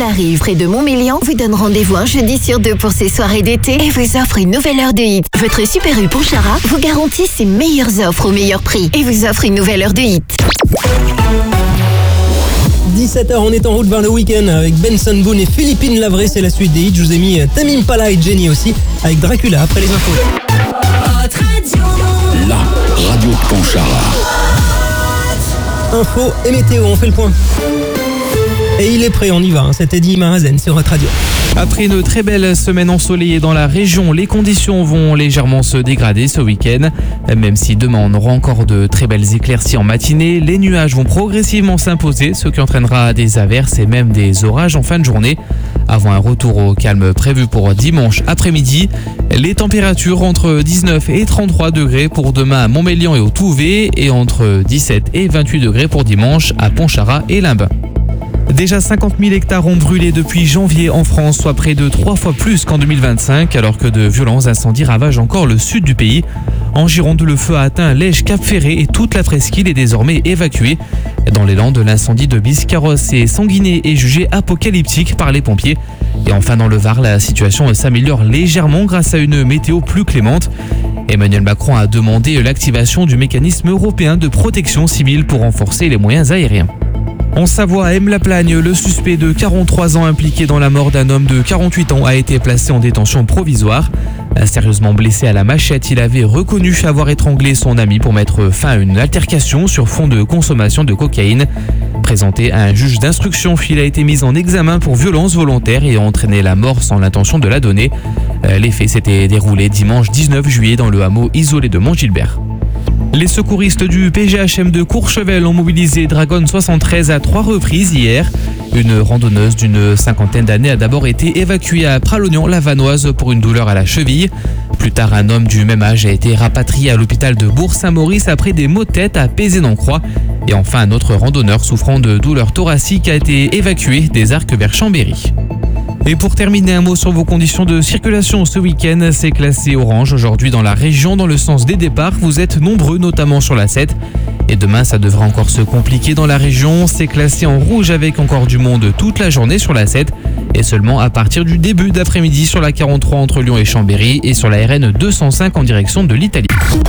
arrive près de Montmélian vous donne rendez-vous un jeudi sur 2 pour ces soirées d'été et vous offre une nouvelle heure de hit. Votre Super U Pontcharra vous garantit ses meilleures offres au meilleur prix et vous offre une nouvelle heure de hit. 17h, on est en route vers le week-end avec Benson Boone et Philippine Lavray, c'est la suite des hits. Je vous ai mis Tame Impala et Jenny aussi avec Dracula après les infos. La radio de Pontcharra. Info et météo, on fait le point. Et il est prêt, on y va, c'est Eddie Marazen sur Hot Radio. Après une très belle semaine ensoleillée dans la région, les conditions vont légèrement se dégrader ce week-end. Même si demain on aura encore de très belles éclaircies en matinée, les nuages vont progressivement s'imposer, ce qui entraînera des averses et même des orages en fin de journée. Avant un retour au calme prévu pour dimanche après-midi, les températures entre 19 et 33 degrés pour demain à Montmélian et au Touvet et entre 17 et 28 degrés pour dimanche à Pontcharra et Limbes. Déjà 50 000 hectares ont brûlé depuis janvier en France, soit près de 3 fois plus qu'en 2025, alors que de violents incendies ravagent encore le sud du pays. En Gironde, le feu a atteint Lège, Cap-Ferré et toute la presqu'île est désormais évacuée. Dans les Landes, l'incendie de Biscarrosse et Sanguinet est jugé apocalyptique par les pompiers. Et enfin dans le Var, la situation s'améliore légèrement grâce à une météo plus clémente. Emmanuel Macron a demandé l'activation du mécanisme européen de protection civile pour renforcer les moyens aériens. En Savoie, à Aime-la-Plagne, le suspect de 43 ans impliqué dans la mort d'un homme de 48 ans a été placé en détention provisoire. Sérieusement blessé à la machette, il avait reconnu avoir étranglé son ami pour mettre fin à une altercation sur fond de consommation de cocaïne. Présenté à un juge d'instruction, il a été mis en examen pour violence volontaire et a entraîné la mort sans l'intention de la donner. Les faits s'étaient déroulés dimanche 19 juillet dans le hameau isolé de Montgilbert. Les secouristes du PGHM de Courchevel ont mobilisé Dragon 73 à 3 reprises hier. Une randonneuse d'une cinquantaine d'années a d'abord été évacuée à Pralognan-la-Vanoise pour une douleur à la cheville. Plus tard, un homme du même âge a été rapatrié à l'hôpital de Bourg-Saint-Maurice après des maux de tête à Pézé-en-Croix. Et enfin, un autre randonneur souffrant de douleurs thoraciques a été évacué des Arcs vers Chambéry. Et pour terminer, un mot sur vos conditions de circulation ce week-end. C'est classé orange aujourd'hui dans la région dans le sens des départs. Vous êtes nombreux, notamment sur la 7. Et demain, ça devrait encore se compliquer dans la région. C'est classé en rouge avec encore du monde toute la journée sur la 7. Et seulement à partir du début d'après-midi sur la 43 entre Lyon et Chambéry et sur la RN 205 en direction de l'Italie.